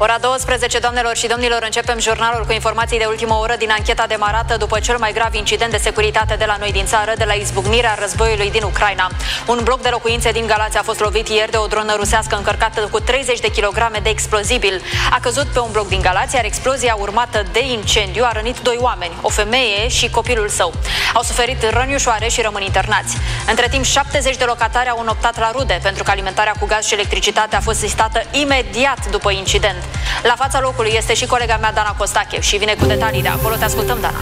Ora 12, doamnelor și domnilor, începem jurnalul cu informații de ultimă oră din ancheta demarată după cel mai grav incident de securitate de la noi din țară, de la izbucnirea războiului din Ucraina. Un bloc de locuințe din Galați a fost lovit ieri de o dronă rusească încărcată cu 30 de kilograme de explozibil. A căzut pe un bloc din Galați, iar explozia urmată de incendiu a rănit 2 oameni, o femeie și copilul său. Au suferit răni ușoare și rămân internați. Între timp, 70 de locatari au înoptat la rude pentru că alimentarea cu gaz și electricitate a fost sistată imediat după incident. La fața locului este și colega mea, Dana Costache, și vine cu detalii de acolo. Te ascultăm, Dana.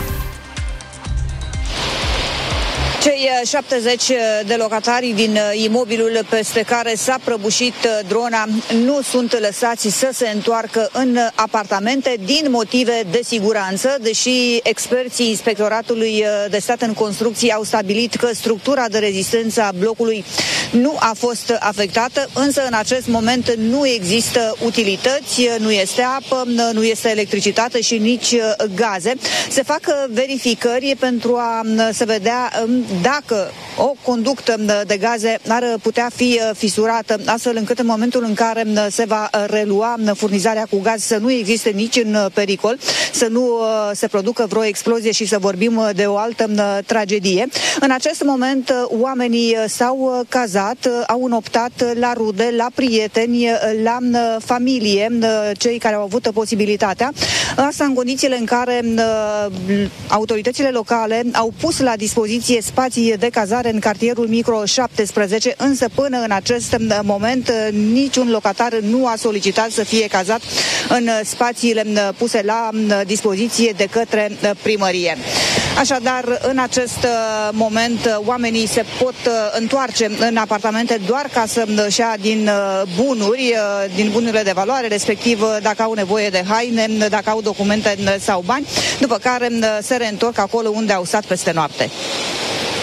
Cei 70 de locatari din imobilul peste care s-a prăbușit drona nu sunt lăsați să se întoarcă în apartamente din motive de siguranță, deși experții Inspectoratului de Stat în Construcții au stabilit că structura de rezistență a blocului nu a fost afectată, însă în acest moment nu există utilități, nu este apă, nu este electricitate și nici gaze. Se fac verificări pentru a se vedea dacă o conductă de gaze ar putea fi fisurată, astfel încât în momentul în care se va relua furnizarea cu gaz să nu existe niciun pericol, să nu se producă vreo explozie și să vorbim de o altă tragedie. În acest moment oamenii s-au cazat, au înoptat la rude, la prieteni, la familie, cei care au avut posibilitatea. Asta în condițiile în care autoritățile locale au pus la dispoziție spații de cazare în cartierul Micro 17, însă până în acest moment niciun locatar nu a solicitat să fie cazat în spațiile puse la dispoziție de către primărie. Așadar, în acest moment, oamenii se pot întoarce în apartamente doar ca să-și ia din bunurile de valoare, respectiv dacă au nevoie de haine, dacă au documente sau bani, după care se reîntorc acolo unde au stat peste noapte.